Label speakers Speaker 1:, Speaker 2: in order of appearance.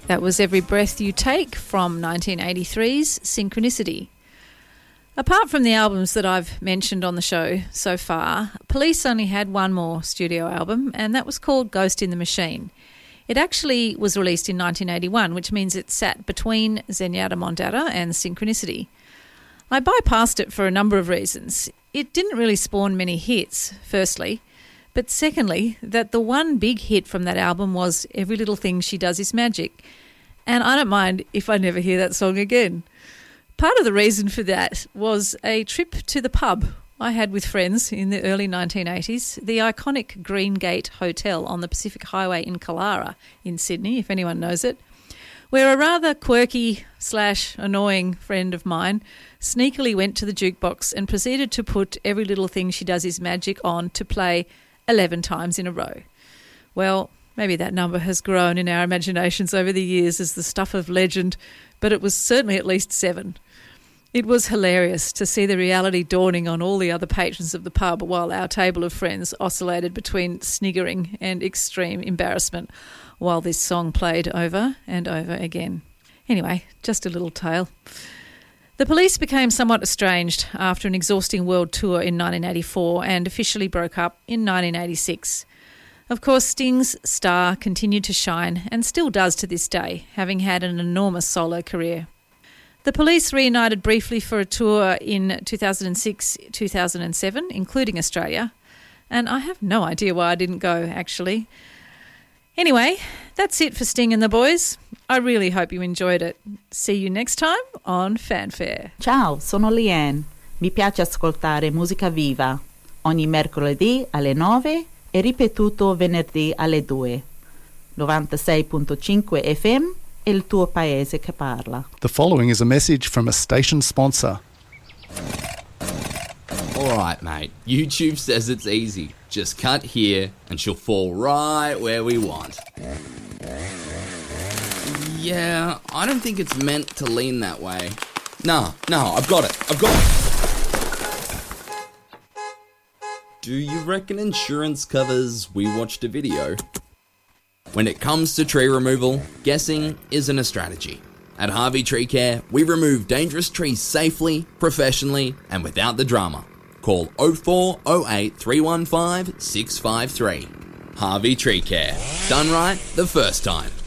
Speaker 1: That was Every Breath You Take from 1983's Synchronicity. Apart from the albums that I've mentioned on the show so far, Police only had one more studio album, and that was called Ghost in the Machine. It actually was released in 1981, which means it sat between Zenyatta Mondatta and Synchronicity. I bypassed it for a number of reasons. It didn't really spawn many hits, firstly, but secondly, that the one big hit from that album was Every Little Thing She Does Is Magic, and I don't mind if I never hear that song again. Part of the reason for that was a trip to the pub I had with friends in the early 1980s, the iconic Green Gate Hotel on the Pacific Highway in Killara in Sydney, if anyone knows it, where a rather quirky/annoying friend of mine sneakily went to the jukebox and proceeded to put Every Little Thing She Does Is Magic on to play 11 times in a row. Well, maybe that number has grown in our imaginations over the years as the stuff of legend, but it was certainly at least 7. It was hilarious to see the reality dawning on all the other patrons of the pub while our table of friends oscillated between sniggering and extreme embarrassment while this song played over and over again. Anyway, just a little tale. The Police became somewhat estranged after an exhausting world tour in 1984 and officially broke up in 1986. Of course, Sting's star continued to shine and still does to this day, having had an enormous solo career. The Police reunited briefly for a tour in 2006-2007, including Australia, and I have no idea why I didn't go, actually. Anyway, that's it for Sting and the Boys. I really hope you enjoyed it. See you next time on Fanfare.
Speaker 2: Ciao, sono Liane. Mi piace ascoltare musica viva, ogni mercoledì alle 9 e ripetuto venerdì alle 2. 96.5 FM. Il tuo paese che parla.
Speaker 3: The following is a message from a station sponsor.
Speaker 4: Alright, mate. YouTube says it's easy. Just cut here and she'll fall right where we want. Yeah, I don't think it's meant to lean that way. No, I've got it. Do you reckon insurance covers we watched a video? When it comes to tree removal, guessing isn't a strategy. At Harvey Tree Care, we remove dangerous trees safely, professionally, and without the drama. Call 0408 315 653. Harvey Tree Care. Done right the first time.